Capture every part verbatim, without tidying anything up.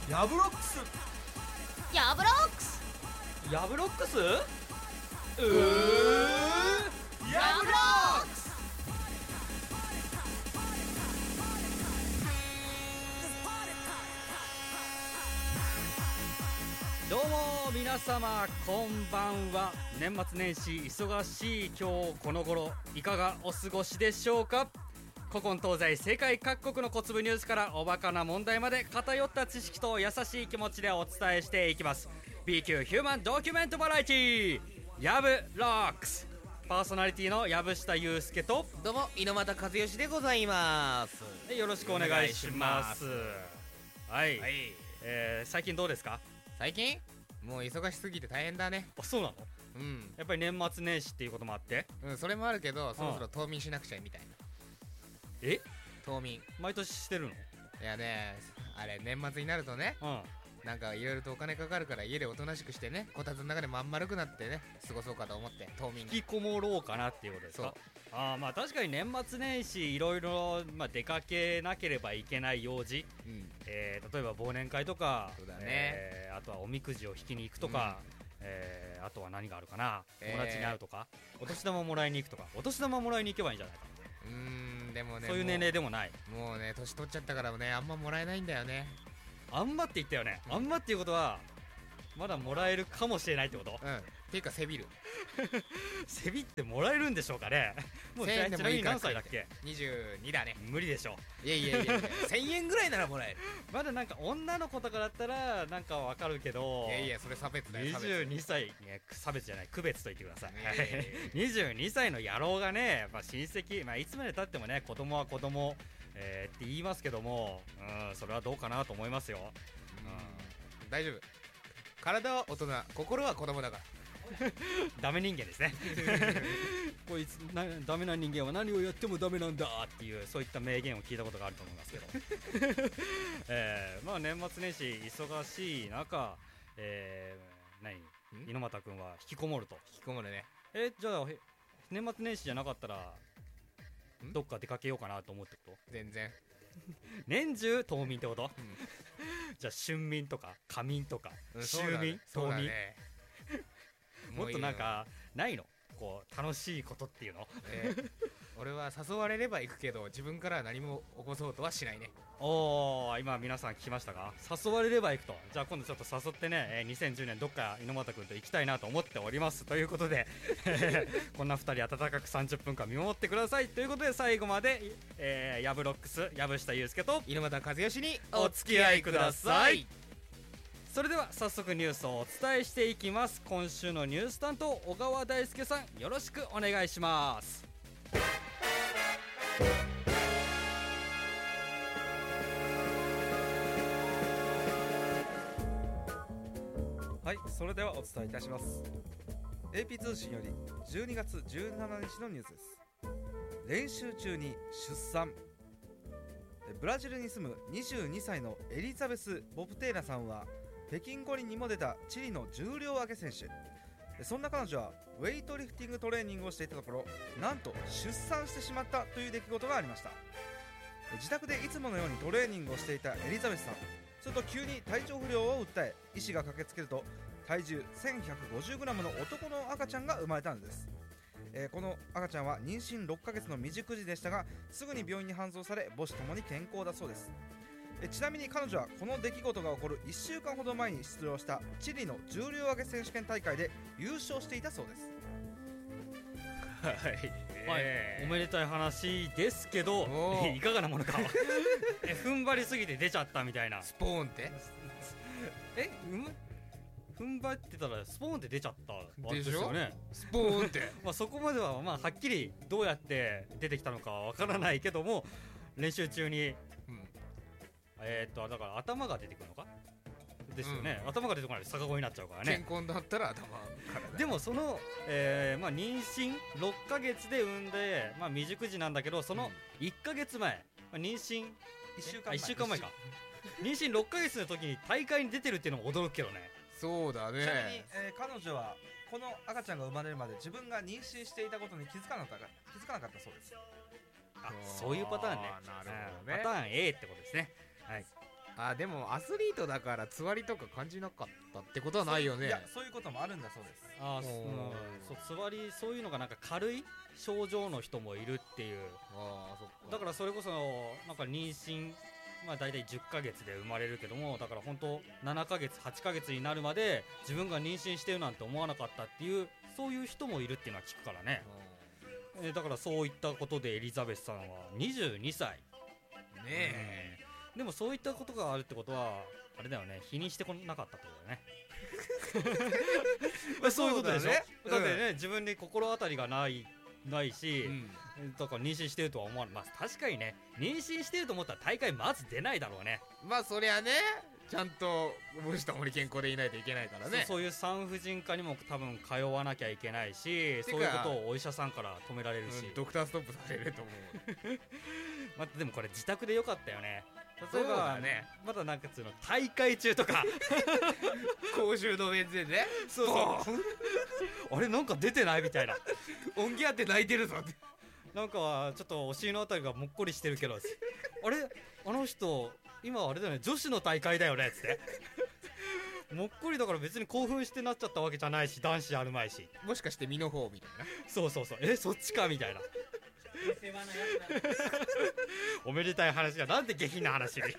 ヤブロックスヤブロックスヤブロックスうーヤブロックス。 どうも皆様こんばんは。年末年始忙しい今日この頃いかがお過ごしでしょうか。古今東西世界各国の小粒ニュースからおバカな問題まで偏った知識と優しい気持ちでお伝えしていきます。 B 級ヒューマンドキュメントバラエティヤブロックス。パーソナリティの藪下祐介とどうも猪俣和義でございます。 よろしくお願いします。はい、はい、えー、最近どうですか。 最近もう忙しすぎて大変だね。 あ、そうなの。 うん、 やっぱり年末年始っていうこともあって。 うん、それもあるけどそろそろ冬眠しなくちゃみたいな。 え、 冬眠毎年してるの。 いやね、あれ年末になるとね、うん、なんかいろいろとお金かかるから家でおとなしくしてね、こたつの中でまん丸くなってね過ごそうかと思って冬眠引きこもろうかなっていうことですか。ああ、まあ確かに年末年始いろいろ出かけなければいけない用事、うん、えー、例えば忘年会とか、 そうだね、 えー、あとはおみくじを引きに行くとか、うん、えー、あとは何があるかな、友達に会うとか、えー、お年玉もらいに行くとか。お年玉もらいに行けばいいんじゃないか。 うーん、でもね、 そういう年齢でもない。 もうね年取っちゃったからね、あんまもらえないんだよね。 あんまって言ったよね、うん、あんまっていうことはまだもらえるかもしれないってこと。 うん、っていうかせびるせびってもらえるんでしょうかね。もうちなみに何歳だっけ。 にじゅうにだね。 無理でしょ。 いやいやいやいやせんえんぐらいならもらえる。 まだなんか女の子とかだったらなんかわかるけど、 いやいやそれ差別だよ。 にじゅうにさい、ね、差別じゃない区別と言ってください。にじゅうにさいの野郎がね、まあ、親戚、まあ、いつまでたってもね子供は子供、えー、って言いますけども、うん、それはどうかなと思いますよ。 うん、大丈夫。体は大人、心は子供だからダメ人間ですねこいつなダメな人間は何をやってもダメなんだっていう、そういった名言を聞いたことがあると思いますけど、えー、まあ年末年始忙しい中、えー、何猪俣君は引きこもると。 引きこもるね。 えー、じゃあ年末年始じゃなかったらどっか出かけようかなと思うってこと。 全然年中冬眠ってこと、うん、じゃあ春眠とか夏眠とか、うん、秋眠、冬眠、ね、もっとなんかないのこう楽しいことっていうの、 えー、俺は誘われれば行くけど自分からは何も起こそうとはしないね。 おー、今皆さん聞きましたか。誘われれば行くと。じゃあ今度ちょっと誘ってね、えー、にせんじゅうねんどっか猪俣君と行きたいなと思っておりますということでこんなふたり温かくさんじゅっぷんかん見守ってくださいということで、最後まで、えー、ヤブロックス藪下祐介と猪俣和義にお付き合いください。それでは早速ニュースをお伝えしていきます。今週のニュース担当小川大輔さん、よろしくお願いします。 はい、それではお伝えいたします。 エーピー 通信よりじゅうにがつじゅうしちにちのニュースです。練習中に出産。ブラジルに住むにじゅうにさいのエリザベス・ボプテーラさんは北京五輪にも出たチリの重量挙げ選手。そんな彼女はウェイトリフティングトレーニングをしていたところ、なんと出産してしまったという出来事がありました。自宅でいつものようにトレーニングをしていたエリザベスさん、すると急に体調不良を訴え、医師が駆けつけると体重 せんひゃくごじゅうグラム の男の赤ちゃんが生まれたんです。えー、この赤ちゃんは妊娠ろっかげつの未熟児でしたが、すぐに病院に搬送され母子ともに健康だそうです。えちなみに彼女はこの出来事が起こるいっしゅうかんほど前に出場したチリの重量挙げ選手権大会で優勝していたそうです。 はい、えーはい、おめでたい話ですけどいかがなものかえ踏ん張りすぎて出ちゃったみたいな。 スポーンってえ、うん、踏ん張ってたらスポーンって出ちゃったわけですよね。 スポーンってまあそこまではまあはっきりどうやって出てきたのかはわからないけども、練習中に、うん、えー、っとだから頭が出てくるのかですよね、うん、頭が出てこないと逆子になっちゃうからね。 健康だったら頭からでもその、えーまあ、妊娠ろっかげつで産んで、まあ、未熟児なんだけど、そのいっかげつまえ、まあ、妊娠いっしゅうかんまえ、いっしゅうかんまえか妊娠ろっかげつの時に大会に出てるっていうのも驚くけどね。 そうだね。 ちなみに、えー、彼女はこの赤ちゃんが生まれるまで自分が妊娠していたことに気づかなかった気づかなかったそうです。 あ、そういうパターンね。 なるほどね。 パターン A ってことですね。はい。 あでもアスリートだからつわりとか感じなかったってことはないよね。 いやそういうこともあるんだそうです。 あー、そうつわりそういうのがなんか軽い症状の人もいるっていう。 あそっか。 だからそれこそなんか妊娠まあ大体じゅっかげつで生まれるけども、だから本当ななかげつはちかげつになるまで自分が妊娠してるなんて思わなかったっていうそういう人もいるっていうのは聞くからね。えだからそういったことでエリザベスさんはにじゅうにさいねえ、 うん、でもそういったことがあるってことはあれだよね、否認してこなかったってことだよねまあそういうことでしょ。だ, ね、だってね、うん、自分に心当たりがないないし、うん、だから妊娠してるとは思わない。まあ確かにね、妊娠してると思ったら大会まず出ないだろうね。 まあそりゃね、ちゃんと母子ともに健康でいないといけないからね。 そ, そういう産婦人科にも多分通わなきゃいけないし、そういうことをお医者さんから止められるし、 うん、ドクターストップされると思うまあ、でもこれ自宅でよかったよね。例えばね、まだなんかつうの大会中とか公衆の面前でそうそうあれなんか出てないみたいな音源あって泣いてるぞってなんかちょっとお尻のあたりがもっこりしてるけどあれあの人今あれだよね、女子の大会だよねっつってもっこりだから別に興奮してなっちゃったわけじゃないし、男子あるまいし、 もしかして身の方みたいなそうそうそう、えそっちかみたいなおめでたい話がなんで下品な話に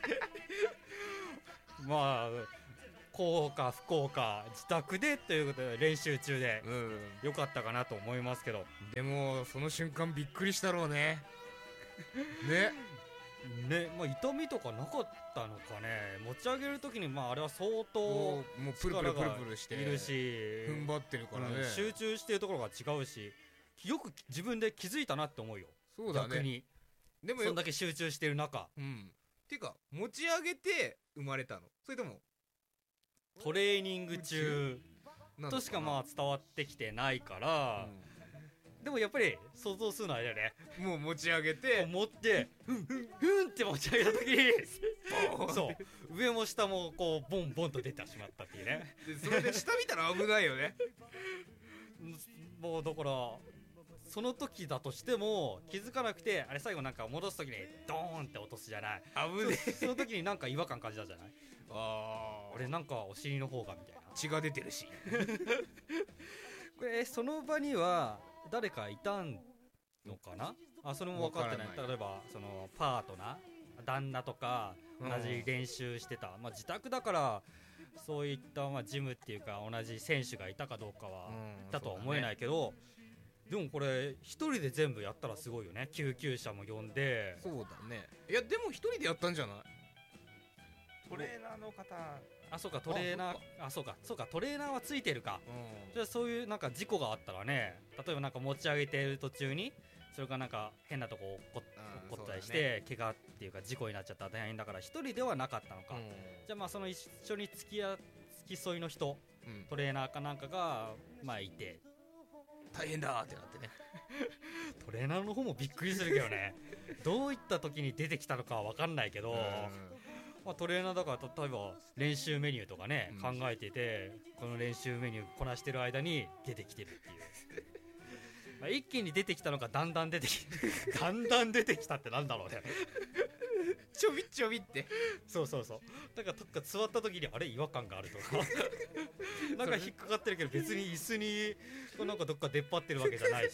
まあ幸か不幸か自宅でということで練習中でよかったかなと思いますけど、 でもその瞬間びっくりしたろうねねね、まあ、痛みとかなかったのかね。持ち上げるときに、まあ、あれは相当もうプルプルプルプルしているし踏ん張ってるからね、 うん、集中してるところが違うし、よく自分で気づいたなって思うよ。 そうだね、 逆にでもそんだけ集中してる中、 うん、ていうか持ち上げて生まれたの、それともトレーニング中としかまあ伝わってきてないから、うん、でもやっぱり想像するのはあれだよね、 もう持ち上げて持ってふんふんふんって持ち上げた時にそう上も下もこうボンボンと出てしまったっていうねでそれで下見たら危ないよねもうだからその時だとしても気づかなくて、あれ最後なんか戻す時にドーンって落とすじゃない、 危ねえそ, その時になんか違和感感じたじゃない。 あ俺なんかお尻の方がみたいな、 血が出てるしこれその場には誰かいたのかなあ、それも分かってない。例えばそのパートナー旦那とか同じ練習してた、うん、まあ、自宅だからそういったまあジムっていうか同じ選手がいたかどうかは、うん、だとは思えないけど、でもこれ一人で全部やったらすごいよね。救急車も呼んで。 そうだね。いやでも一人でやったんじゃない？ トレーナーの方、 あ、そうかトレーナー、あ、そうかそうかトレーナーはついてるか、うん、じゃあそういうなんか事故があったらね、例えばなんか持ち上げてる途中にそれがなんか変なとこ落っこったりして、ね、怪我っていうか事故になっちゃったら大変だから一人ではなかったのか、うん、じゃあまあその一緒に付き合付き添いの人、うん、トレーナーかなんかがまあいて大変だってなってねトレーナーの方もびっくりするけどねどういった時に出てきたのかは分かんないけど、まあ、トレーナーだから例えば練習メニューとかね、うん、考えててこの練習メニューこなしてる間に出てきてるっていうまあ一気に出てきたのかだんだん出てきだんだん出てきたってなんだろうねちょびちょびってそうそうそう、だからどっか座った時にあれ違和感があるとかなんか引っかかってるけど別に椅子になんかどっか出っ張ってるわけじゃないし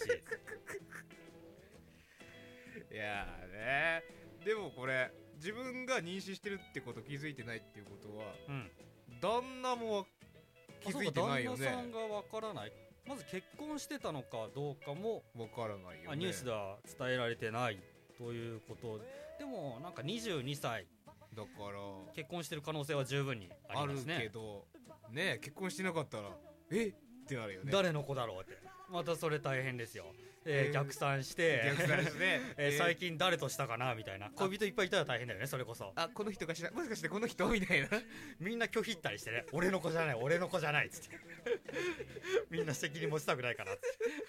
いやーね、でもこれ自分が妊娠してるってこと気づいてないっていうことは、うん、旦那も気づいてないよね。 旦那さんがわからない。まず結婚してたのかどうかもわからないよね。 ニュースでは伝えられてないということでもなんかにじゅうにさいだから結婚してる可能性は十分にありますね。 あるけどね、結婚してなかったらえってなるよね。 誰の子だろうってまたそれ大変ですよ。えー、逆算して逆算して、 えー、最近誰としたかなみたいな、恋人いっぱいいたら大変だよね。それこそあこの人かしら、もしかしてこの人みたいなみんな拒否ったりしてね、俺の子じゃない俺の子じゃないっつってみんな責任持ちたくないからっつ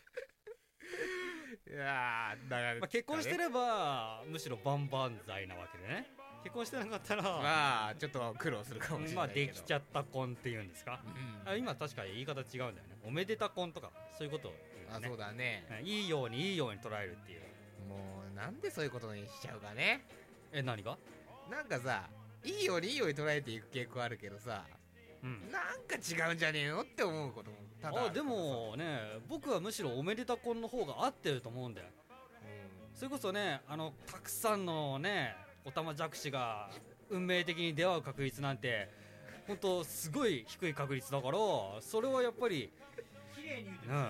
っていやーだから、まあ、結婚してればむしろ万々歳なわけでね。結婚してなかったらまあちょっと苦労するかもしれないけど、 まあできちゃった婚っていうんですか、うん、あ今確かに言い方違うんだよね。おめでた婚とかそういうことを言うね。 あそうだね、 いいようにいいように捉えるっていう。 もうなんでそういうことにしちゃうかね。 え何がなんかさ、 いいようにいいように捉えていく傾向あるけどさ、うん、なんか違うんじゃねえのって思うこともただある。 あでもね、僕はむしろおめでた婚の方が合ってると思うんだよ、うん、それこそね、あのたくさんのねおたまじゃくしが運命的に出会う確率なんて本当すごい低い確率だから、それはやっぱり綺麗に言うと、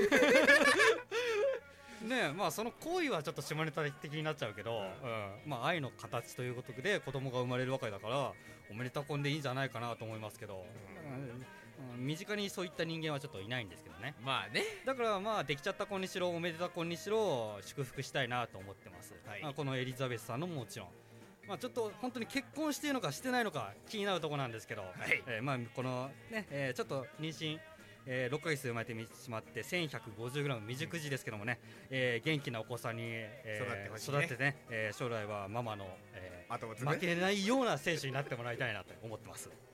うんねえ、まあその行為はちょっと下ネタ的になっちゃうけど、うんうん、まあ愛の形ということで子供が生まれるわけだからおめでた婚でいいんじゃないかなと思いますけど、うんうん、身近にそういった人間はちょっといないんですけどね。 まあね、 だからまあできちゃった婚にしろおめでた婚にしろ祝福したいなと思ってます、はい、まあ、このエリザベスさんのももちろん、まあ、ちょっと本当に結婚しているのかしてないのか気になるところなんですけど、はい、えー、まあこのね、えー、ちょっと妊娠えー、ろっかげつで生まれてしまってせんひゃくごじゅうグラム未熟児ですけどもね、えー、元気なお子さんに、えー、育ってほしいね、育ってね、えー、将来はママの、えー、負けないような選手になってもらいたいなと思ってます。